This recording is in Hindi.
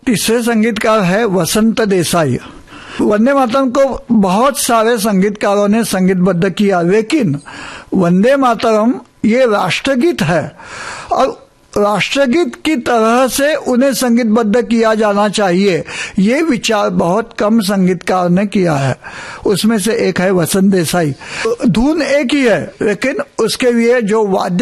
तीसरे संगीतकार है वसंत देसाई। वंदे मातरम को बहुत सारे संगीतकारों ने संगीतबद्ध किया, लेकिन वंदे मातरम ये राष्ट्रगीत है और राष्ट्रगीत की तरह से उन्हें संगीतबद्ध किया जाना चाहिए, ये विचार बहुत कम संगीतकार ने किया है। उसमें से एक है वसंत देसाई। धुन एक ही है, लेकिन उसके लिए जो वाद्य